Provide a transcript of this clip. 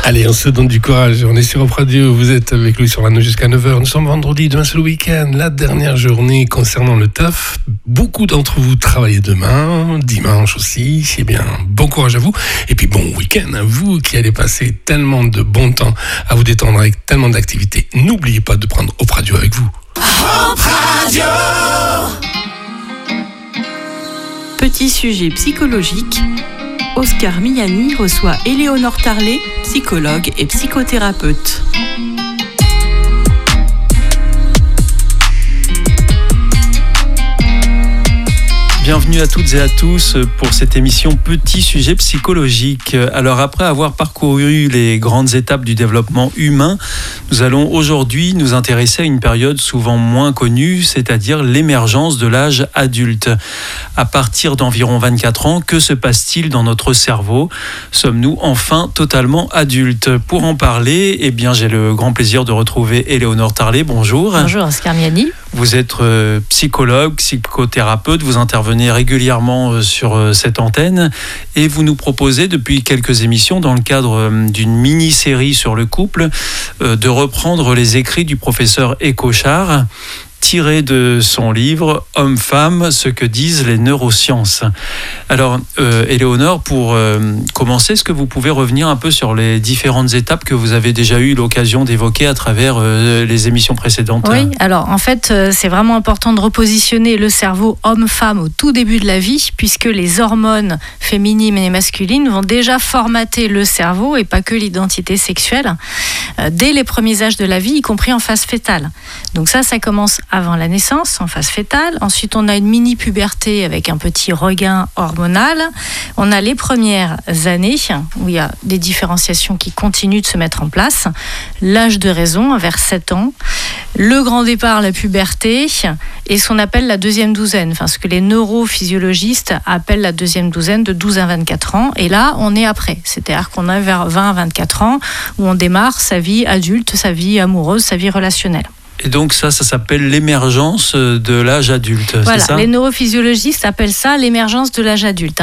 Allez, on se donne du courage. On est sur Europe Radio. Vous êtes avec Louis sur la note jusqu'à 9h. Nous sommes vendredi. Demain, c'est le week-end. La dernière journée concernant le taf. Beaucoup d'entre vous travaillez demain, dimanche aussi. Eh bien, bon courage à vous. Et puis, bon week-end à vous qui allez passer tellement de bon temps à vous détendre avec tellement d'activités. N'oubliez pas de prendre Europe Radio avec vous. Europe Radio. Petit sujet psychologique. Oscar Miani reçoit Éléonore Tarlet, psychologue et psychothérapeute. Bienvenue à toutes et à tous pour cette émission Petit sujet psychologique. Alors après avoir parcouru les grandes étapes du développement humain, nous allons aujourd'hui nous intéresser à une période souvent moins connue, c'est-à-dire l'émergence de l'âge adulte. À partir d'environ 24 ans, que se passe-t-il dans notre cerveau ? Sommes-nous enfin totalement adultes ? Pour en parler, eh bien, j'ai le grand plaisir de retrouver Éléonore Tarlet. Bonjour. Bonjour Oscar Miani. Vous êtes psychologue, psychothérapeute, vous intervenez régulièrement sur cette antenne et vous nous proposez depuis quelques émissions dans le cadre d'une mini-série sur le couple de reprendre les écrits du professeur Écochard tiré de son livre « Homme-femme, ce que disent les neurosciences ». Alors, Éléonore, pour commencer, est-ce que vous pouvez revenir un peu sur les différentes étapes que vous avez déjà eu l'occasion d'évoquer à travers les émissions précédentes ? Oui, alors en fait, c'est vraiment important de repositionner le cerveau homme-femme au tout début de la vie, puisque les hormones féminines et masculines vont déjà formater le cerveau, et pas que l'identité sexuelle, dès les premiers âges de la vie, y compris en phase fétale. Donc ça commence avant la naissance, en phase fétale. Ensuite, on a une mini-puberté avec un petit regain hormonal. On a les premières années où il y a des différenciations qui continuent de se mettre en place. L'âge de raison, vers 7 ans. Le grand départ, la puberté, et ce qu'on appelle la deuxième douzaine, enfin ce que les neurophysiologistes appellent la deuxième douzaine, de 12 à 24 ans. Et là, on est après. C'est-à-dire qu'on est vers 20 à 24 ans où on démarre sa vie adulte, sa vie amoureuse, sa vie relationnelle. Et donc ça s'appelle l'émergence de l'âge adulte, voilà, c'est ça ? Les neurophysiologistes appellent ça l'émergence de l'âge adulte.